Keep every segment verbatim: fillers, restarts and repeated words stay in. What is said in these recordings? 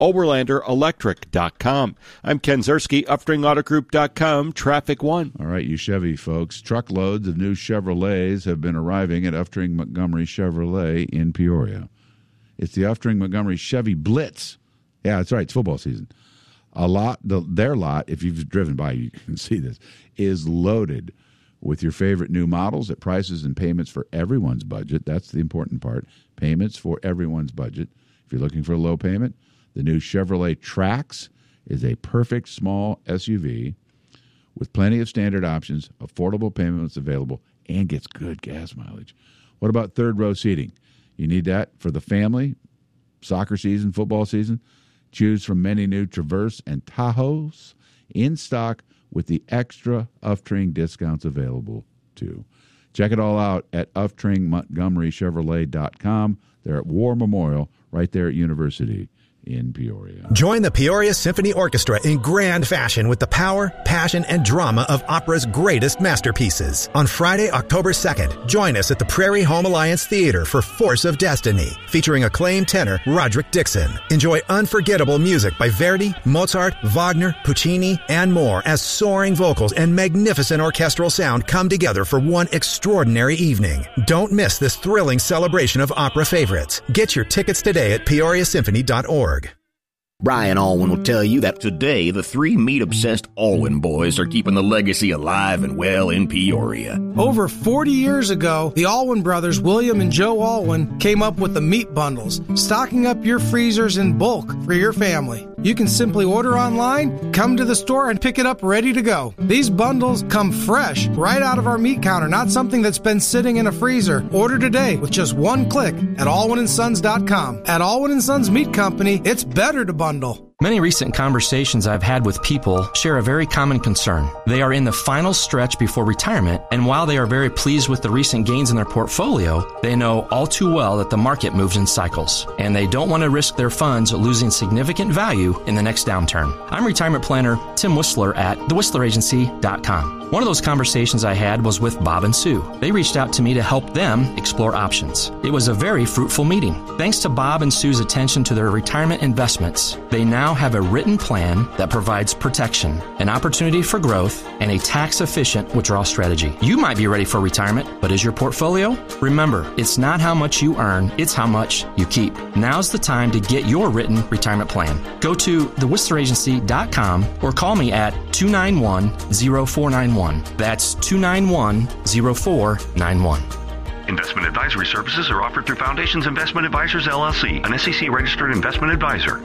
Oberlander Electric dot com. I'm Ken Zerski, Uftring Auto Group dot com, Traffic One. All right, you Chevy folks. Truckloads of new Chevrolets have been arriving at Uftring Montgomery Chevrolet in Peoria. It's the Uftring Montgomery Chevy Blitz. Yeah, that's right. It's football season. A lot, the, their lot, if you've driven by, you can see this, is loaded with your favorite new models at prices and payments for everyone's budget. That's the important part. Payments for everyone's budget. If you're looking for a low payment, the new Chevrolet Trax is a perfect small S U V with plenty of standard options, affordable payments available, and gets good gas mileage. What about third row seating? You need that for the family, soccer season, football season. Choose from many new Traverse and Tahoes in stock with the extra Uftring discounts available too. Check it all out at Uftring Montgomery Chevrolet dot com. They're at War Memorial right there at University in Peoria. Join the Peoria Symphony Orchestra in grand fashion with the power, passion, and drama of opera's greatest masterpieces. On Friday, October second, join us at the Prairie Home Alliance Theater for Force of Destiny, featuring acclaimed tenor Roderick Dixon. Enjoy unforgettable music by Verdi, Mozart, Wagner, Puccini, and more as soaring vocals and magnificent orchestral sound come together for one extraordinary evening. Don't miss this thrilling celebration of opera favorites. Get your tickets today at peoria symphony dot org. Brian Alwyn will tell you that today the three meat-obsessed Alwyn boys are keeping the legacy alive and well in Peoria. Over forty years ago, the Alwyn brothers, William and Joe Alwyn, came up with the meat bundles, stocking up your freezers in bulk for your family. You can simply order online, come to the store, and pick it up ready to go. These bundles come fresh, right out of our meat counter, not something that's been sitting in a freezer. Order today with just one click at alwyn and sons dot com. At Alwyn and Sons Meat Company, it's better to bundle. Many recent conversations I've had with people share a very common concern. They are in the final stretch before retirement, and while they are very pleased with the recent gains in their portfolio, they know all too well that the market moves in cycles, and they don't want to risk their funds losing significant value in the next downturn. I'm retirement planner Tim Whistler at the whistler agency dot com. One of those conversations I had was with Bob and Sue. They reached out to me to help them explore options. It was a very fruitful meeting. Thanks to Bob and Sue's attention to their retirement investments, they now have a written plan that provides protection, an opportunity for growth, and a tax-efficient withdrawal strategy. You might be ready for retirement, but is your portfolio? Remember, it's not how much you earn, it's how much you keep. Now's the time to get your written retirement plan. Go to the whistler agency dot com or call me at two nine one, zero four nine one. That's two nine one, zero four nine one. Investment advisory services are offered through Foundations Investment Advisors, L L C, an S E C-registered investment advisor.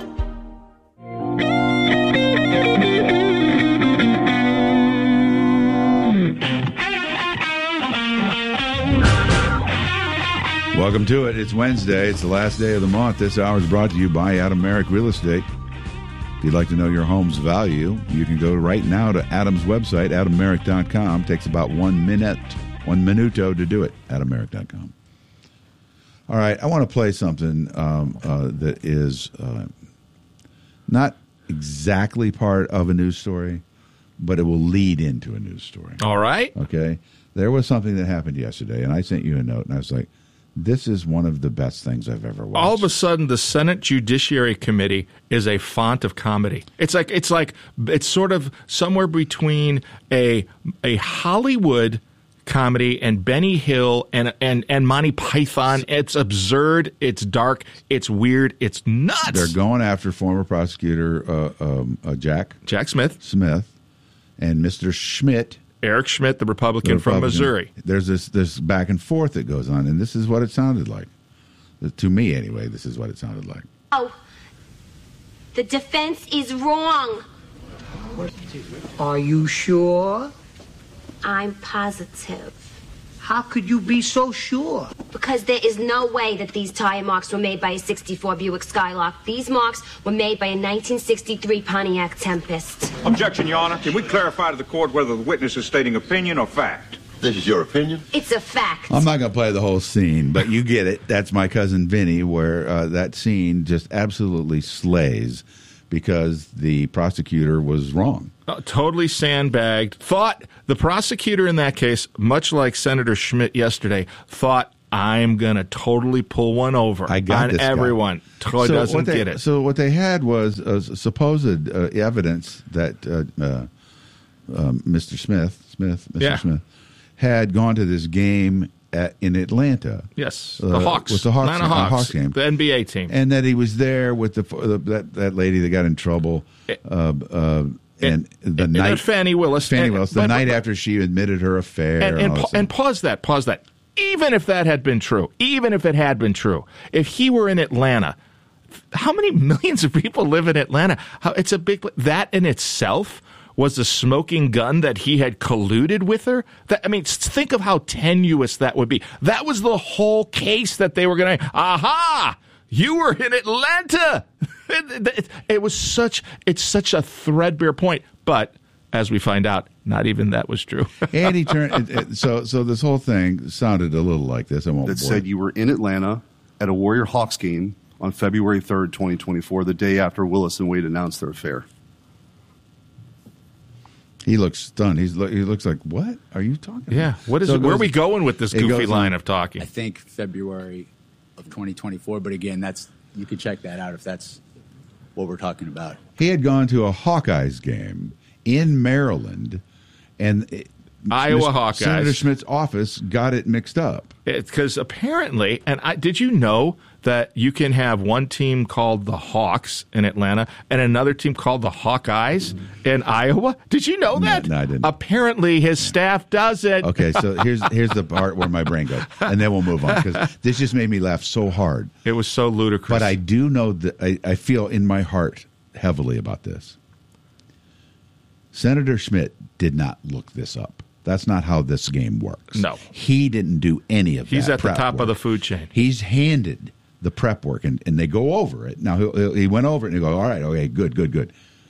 Welcome to it. It's Wednesday. It's the last day of the month. This hour is brought to you by Adam Merrick Real Estate. If you'd like to know your home's value, you can go right now to Adam's website, adam merrick dot com. Takes about one minute, one minuto to do it, adam merrick dot com. All right, I want to play something um, uh, that is uh, not exactly part of a news story, but it will lead into a news story. All right. Okay. There was something that happened yesterday, and I sent you a note, and I was like, this is one of the best things I've ever watched. All of a sudden, the Senate Judiciary Committee is a font of comedy. It's like it's like it's sort of somewhere between a a Hollywood comedy and Benny Hill and and and Monty Python. It's absurd. It's dark. It's weird. It's nuts. They're going after former prosecutor uh, um, uh, Jack Jack Smith Smith and Mister Schmidt. Eric Schmidt, the Republican, the Republican from Missouri. There's this this back and forth that goes on, and this is what it sounded like. To me, anyway, this is what it sounded like. Oh, the defense is wrong. Are you sure? I'm positive. How could you be so sure? Because there is no way that these tire marks were made by a sixty-four Buick Skylark. These marks were made by a nineteen sixty-three Pontiac Tempest. Objection, Your Honor. Can we clarify to the court whether the witness is stating opinion or fact? This is your opinion? It's a fact. I'm not going to play the whole scene, but you get it. That's My Cousin Vinny, where uh, that scene just absolutely slays because the prosecutor was wrong. Uh, totally sandbagged. Thought the prosecutor in that case, much like Senator Schmidt yesterday, thought I'm going to totally pull one over I got on this guy. everyone. Totally so doesn't what they, get it. So what they had was uh, supposed uh, evidence that uh, uh, um, Mister Smith, Smith, Mister Yeah. Smith, had gone to this game at, in Atlanta. Yes, uh, the Hawks. with the Hawks, Atlanta uh, Hawks, Hawks game, the N B A team, and that he was there with the, the that that lady that got in trouble. Uh, uh, and the and, night and Fannie Willis, Fannie and, Willis, the but, night but, after she admitted her affair, and, and, all pa- this and pause that, pause that. Even if that had been true, even if it had been true, if he were in Atlanta, how many millions of people live in Atlanta? How, it's a big. That in itself was a smoking gun that he had colluded with her. That, I mean, think of how tenuous that would be. That was the whole case that they were going to. Aha! You were in Atlanta. it, it, it was such. It's such a threadbare point, but. As we find out, not even that was true. And he turned. It, it, so, so this whole thing sounded a little like this. I won't. That said, you were in Atlanta at a Warrior Hawks game on February third, twenty twenty-four, the day after Willis and Wade announced their affair. He looks stunned. He's he looks like, what are you talking about? Yeah. What is So it? Where goes, are we going with this goofy line of talking? I think February of twenty twenty-four. But again, that's you could check that out if that's what we're talking about. He had gone to a Hawkeyes game in Maryland, and it, Iowa Mister Hawkeyes. Senator Schmidt's office got it mixed up. Because apparently, and I, did you know that you can have one team called the Hawks in Atlanta and another team called the Hawkeyes in Iowa? Did you know that? No, no, I didn't. Apparently, his staff does it. Okay, so here's here's the part where my brain goes, and then we'll move on because this just made me laugh so hard. It was so ludicrous. But I do know that I, I feel in my heart heavily about this. Senator Schmidt did not look this up. That's not how this game works. No. He didn't do any of that. He's at the prep top work. of the food chain. He's handed the prep work, and, and they go over it. Now, he, he went over it, and he go, all right, okay, good, good, good.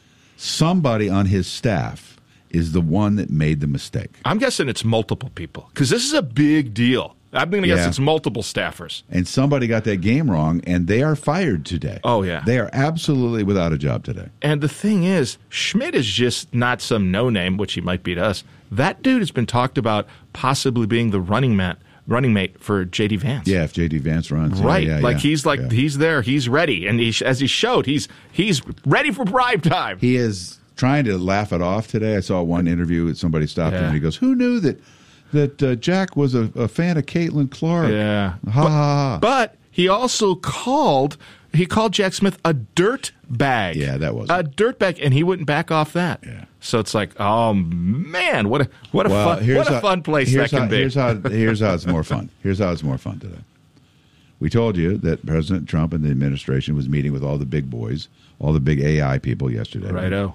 Somebody on his staff is the one that made the mistake. I'm guessing it's multiple people because this is a big deal. I'm going to guess Yeah. it's multiple staffers. And somebody got that game wrong, and they are fired today. Oh, yeah. They are absolutely without a job today. And the thing is, Schmidt is just not some no-name, which he might be to us. That dude has been talked about possibly being the running mate, running mate for J D Vance. Yeah, if J D Vance runs. yeah, Right. yeah, like yeah, he's like yeah. he's there, he's ready. And he, as he showed, he's he's ready for prime time. He is trying to laugh it off today. I saw one interview that somebody stopped him Yeah. and he goes, who knew that that uh, Jack was a, a fan of Caitlin Clark? Yeah. Ha ha ha. But he also called he called Jack Smith a dirt bag. Yeah, that was a dirt bag, and he wouldn't back off that. Yeah. So it's like, oh man, what a what a Well, fun here's what a how- fun place that here's can how, be. Here's how, here's how it's more fun. Here's how it's more fun today. We told you that President Trump and the administration was meeting with all the big boys, all the big A I people yesterday. Righto.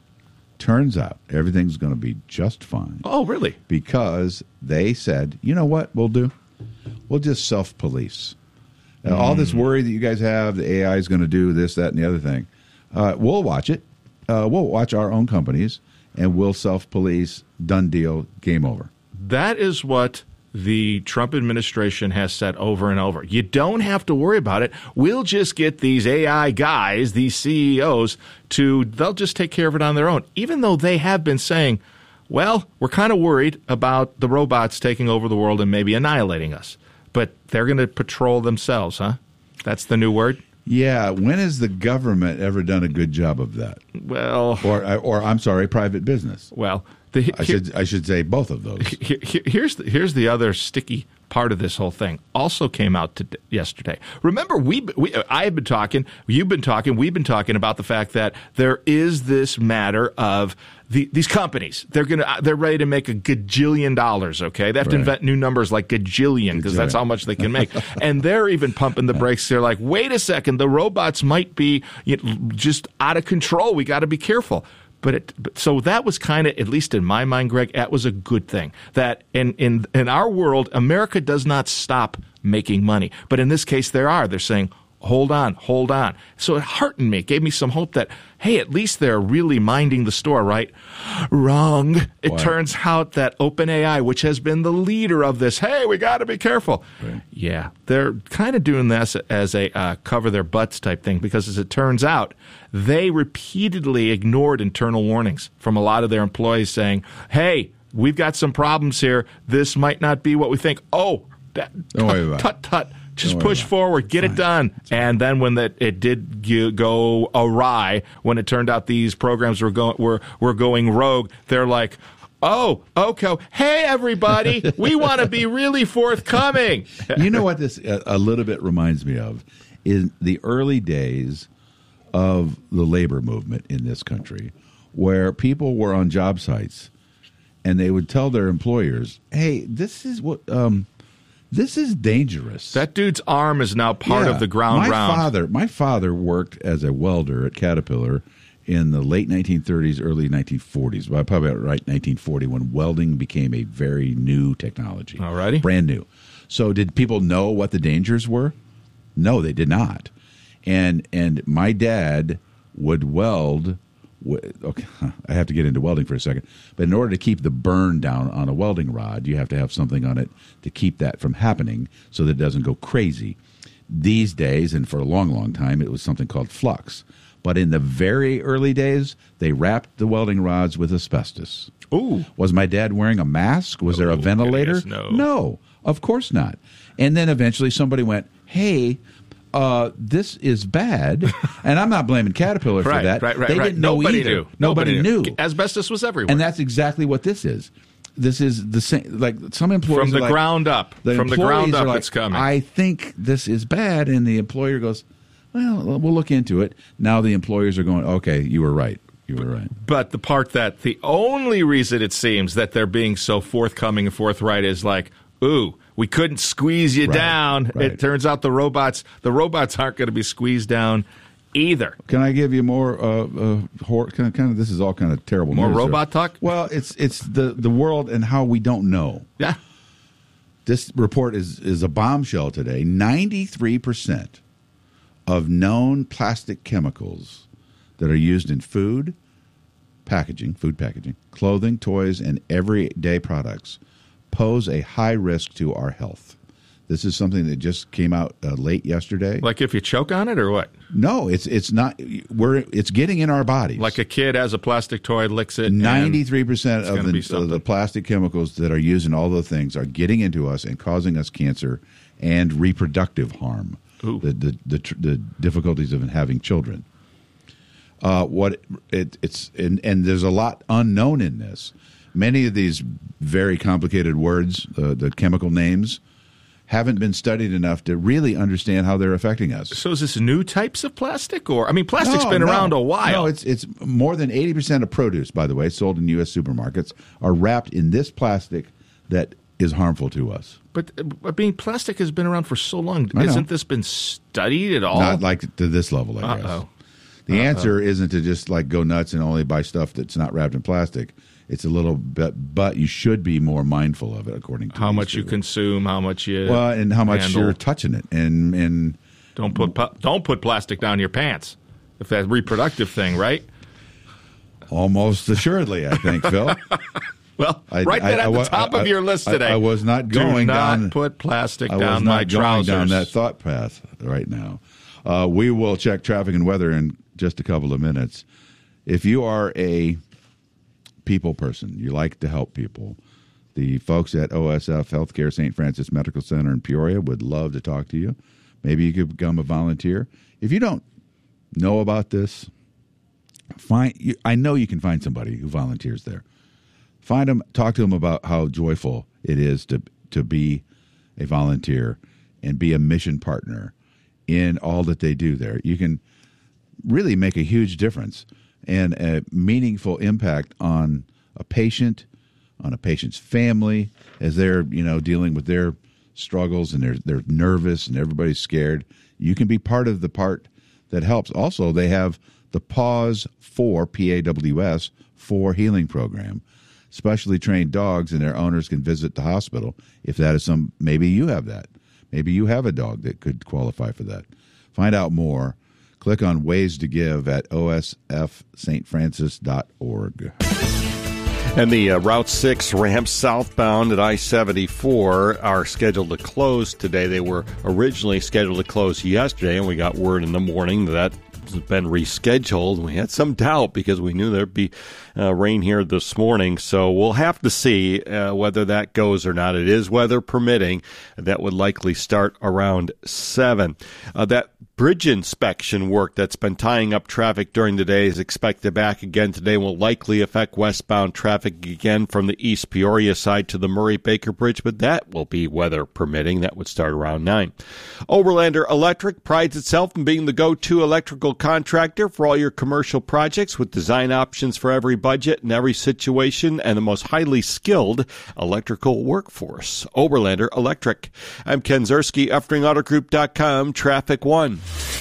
Turns out everything's going to be just fine. Oh, really? Because they said, you know what we'll do? We'll just self-police. Uh, Mm. All this worry that you guys have, the A I is going to do this, that, and the other thing, uh, we'll watch it. Uh, we'll watch our own companies, and we'll self-police. Done deal. Game over. That is what the Trump administration has said over and over. You don't have to worry about it. We'll just get these A I guys, these C E Os, to, they'll just take care of it on their own. Even though they have been saying, well, we're kind of worried about the robots taking over the world and maybe annihilating us. But they're going to patrol themselves, huh? That's the new word? Yeah. When has the government ever done a good job of that? Well, Or, or I'm sorry, private business. well, the, I should I should say both of those. Here- here- Here's the, here's the other sticky part of this whole thing. Also came out to, yesterday. Remember, we, we I have been talking, you've been talking, we've been talking about the fact that there is this matter of the, these companies. They're gonna they're ready to make a gajillion dollars. Okay, they have to Right. invent new numbers like gajillion because that's Gajillion. how much they can make. And they're even pumping the brakes. They're like, wait a second, the robots might be you know, just out of control. We got to be careful. But, it, but so that was kind of, at least in my mind, Greg, that was a good thing. That in, in in our world, America does not stop making money. But in this case, there are. They're saying, hold on, hold on. So it heartened me. It gave me some hope that, hey, at least they're really minding the store, right? Wrong. It Wow. turns out that OpenAI, which has been the leader of this, hey, we got to be careful. Right. Yeah, they're kind of doing this as a uh, cover their butts type thing because, as it turns out, they repeatedly ignored internal warnings from a lot of their employees saying, hey, we've got some problems here. This might not be what we think. Oh, That, Don't worry about it. Tut, tut. Just Don't worry push about it. forward, get Fine. it done. And then when that it did g- go awry, when it turned out these programs were going were were going rogue, they're like, "Oh, okay, hey everybody, we want to be really forthcoming." You know what this a, a little bit reminds me of is the early days of the labor movement in this country, where people were on job sites and they would tell their employers, "Hey, this is what." Um, This is dangerous. That dude's arm is now part Yeah. of the ground my round. Father, my father worked as a welder at Caterpillar in the late nineteen thirties, early nineteen forties. Well, probably right nineteen forty when welding became a very new technology. Alrighty. Brand new. So did people know what the dangers were? No, they did not. And and my dad would weld. Okay, I have to get into welding for a second. But in order to keep the burn down on a welding rod, you have to have something on it to keep that from happening so that it doesn't go crazy. These days, and for a long, long time, it was something called flux. But in the very early days, they wrapped the welding rods with asbestos. Ooh. Was my dad wearing a mask? Was there a ventilator? no. No, of course not. And then eventually somebody went, hey, Uh, this is bad, and I'm not blaming Caterpillar for right, that. right, right, they right. didn't know Nobody either. knew. Nobody, Nobody knew. Asbestos was everywhere. And that's exactly what this is. This is the same. Like some employees From the are like, ground up. the From the employees ground are up, like, it's coming. I think this is bad, and the employer goes, "Well, we'll look into it." Now the employers are going, "Okay, you were right. You were right." But the part that the only reason it seems that they're being so forthcoming and forthright is like, ooh, we couldn't squeeze you Right, down. right. It turns out the robots, the robots aren't going to be squeezed down either. Can I give you more? Uh, uh, hor- kind, of, kind of. This is all kind of terrible. More news, robot sir. talk? Well, it's it's the the world and how we don't know. Yeah. This report is is a bombshell today. ninety-three percent of known plastic chemicals that are used in food, packaging, food packaging, clothing, toys, and everyday products pose a high risk to our health. This is something that just came out uh, late yesterday. Like if you choke on it or what? No, it's it's not. We're it's getting in our bodies. Like a kid has a plastic toy, licks it. Ninety-three percent it's of gonna be the, something. of the plastic chemicals that are used in all those things are getting into us and causing us cancer and reproductive harm. Ooh. The the the, tr- the difficulties of having children. Uh, what it, it's and, and there's a lot unknown in this. Many of these very complicated words, uh, the chemical names, haven't been studied enough to really understand how they're affecting us. So is this new types of plastic? Or I mean, plastic's No, been no. around a while. No, it's it's more than eighty percent of produce, by the way, sold in U S supermarkets are wrapped in this plastic that is harmful to us. But I mean, plastic has been around for so long. I know. Isn't this been studied at all? Not like to this level, I guess. Uh-oh. The Uh-oh. answer isn't to just like go nuts and only buy stuff that's not wrapped in plastic. It's a little bit, but you should be more mindful of it, according to How these much you people. consume, how much you Well, and how much handle. you're touching it, and and Don't put pu- don't put plastic down your pants. If that reproductive thing, right? almost assuredly, I think, Phil. Well, I- write that I- at I the wa- top I- of your list I- today. I was not going Do not down- put plastic I was down not my going trousers. down that thought path right now. Uh, we will check traffic and weather in just a couple of minutes. If you are a people person, you like to help people, the folks at O S F Healthcare Saint Francis Medical Center in Peoria would love to talk to you. Maybe you could become a volunteer. If you don't know about this, find. You, I know you can find somebody who volunteers there. Find them, talk to them about how joyful it is to to be a volunteer and be a mission partner in all that they do there. You can really make a huge difference and a meaningful impact on a patient, on a patient's family, as they're, you know, dealing with their struggles and they're they're nervous and everybody's scared. You can be part of the part that helps. Also, they have the Pause for P A W S for healing program. Specially trained dogs and their owners can visit the hospital if that is some. Maybe you have that. Maybe you have a dog that could qualify for that. Find out more. Click on Ways to Give at O S F St Francis dot org. And the uh, Route six ramps southbound at I seventy-four are scheduled to close today. They were originally scheduled to close yesterday, and we got word in the morning that has been rescheduled. We had some doubt because we knew there'd be uh, rain here this morning. So we'll have to see uh, whether that goes or not. It is weather permitting. That would likely start around seven. Uh, that bridge inspection work that's been tying up traffic during the day is expected back again today, will likely affect westbound traffic again from the East Peoria side to the Murray-Baker Bridge, but that will be weather permitting. That would start around nine. Overlander Electric prides itself in being the go-to electrical contractor for all your commercial projects with design options for every budget and every situation and the most highly skilled electrical workforce. Overlander Electric. I'm Ken Zerski, Efting Auto Group dot com, Traffic One.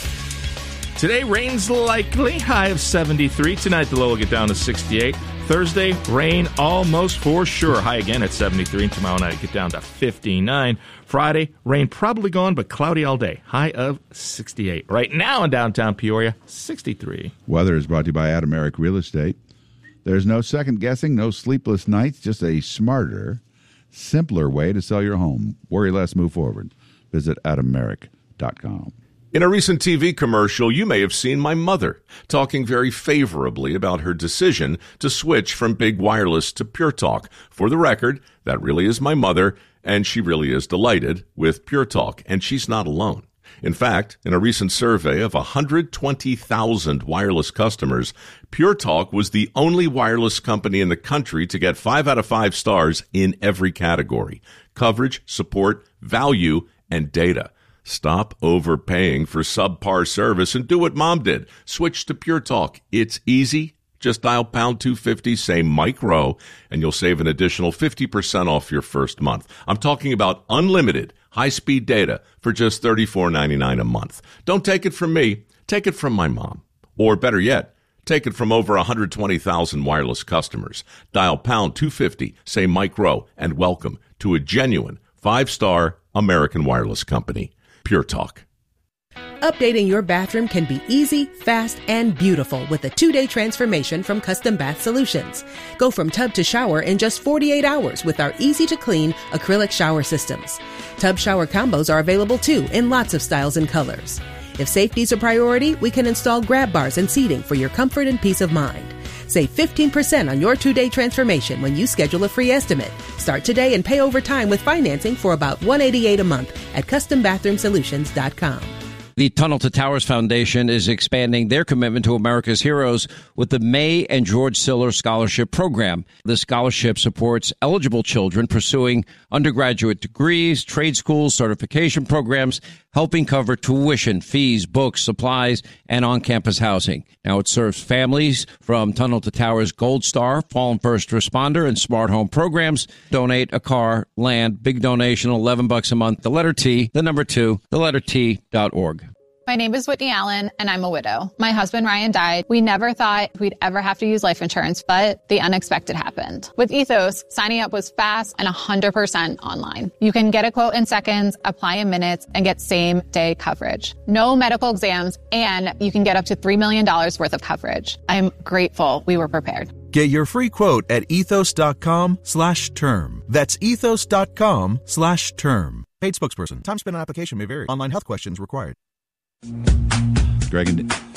Today, rain's likely, high of seventy-three. Tonight, the low will get down to sixty-eight. Thursday, rain almost for sure. High again at seventy-three. And tomorrow night, get down to fifty-nine. Friday, rain probably gone, but cloudy all day. High of sixty-eight. Right now in downtown Peoria, sixty-three. Weather is brought to you by Adam Eric Real Estate. There's no second guessing, no sleepless nights, just a smarter, simpler way to sell your home. Worry less, move forward. Visit adam eric dot com. In a recent T V commercial, you may have seen my mother talking very favorably about her decision to switch from Big Wireless to Pure Talk. For the record, that really is my mother, and she really is delighted with Pure Talk, and she's not alone. In fact, in a recent survey of one hundred twenty thousand wireless customers, Pure Talk was the only wireless company in the country to get five out of five stars in every category: coverage, support, value, and data. Stop overpaying for subpar service and do what Mom did. Switch to Pure Talk. It's easy. Just dial pound two fifty, say Mike Rowe, and you'll save an additional fifty percent off your first month. I'm talking about unlimited high-speed data for just thirty-four ninety-nine a month. Don't take it from me. Take it from my mom. Or better yet, take it from over one hundred twenty thousand wireless customers. Dial pound two fifty, say Mike Rowe, and welcome to a genuine five-star American wireless company. Pure Talk. Updating your bathroom can be easy, fast, and beautiful with a two-day transformation from Custom Bath Solutions. Go from tub to shower in just forty-eight hours with our easy-to-clean acrylic shower systems. Tub shower combos are available too in lots of styles and colors. If safety's a priority, we can install grab bars and seating for your comfort and peace of mind. Save fifteen percent on your two-day transformation when you schedule a free estimate. Start today and pay over time with financing for about one hundred eighty-eight dollars a month at custom bathroom solutions dot com. The Tunnel to Towers Foundation is expanding their commitment to America's heroes with the May and George Siller Scholarship Program. The scholarship supports eligible children pursuing undergraduate degrees, trade schools, certification programs, helping cover tuition, fees, books, supplies, and on-campus housing. Now it serves families from Tunnel to Towers Gold Star, Fallen First Responder, and Smart Home programs. Donate a car, land, big donation, eleven bucks a month. The letter T, the number two, the letter T dot org. My name is Whitney Allen, and I'm a widow. My husband, Ryan, died. We never thought we'd ever have to use life insurance, but the unexpected happened. With Ethos, signing up was fast and one hundred percent online. You can get a quote in seconds, apply in minutes, and get same-day coverage. No medical exams, and you can get up to three million dollars worth of coverage. I'm grateful we were prepared. Get your free quote at ethos.com slash term. That's ethos.com slash term. Paid spokesperson. Time spent on application may vary. Online health questions required. Greg and